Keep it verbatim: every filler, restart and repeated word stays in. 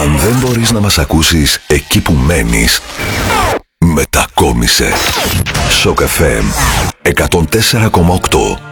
Αν δεν μπορείς να μας ακούσεις εκεί που μένεις, μετακόμισε. Σοκ εφ εμ εκατόν τέσσερα κόμμα οκτώ.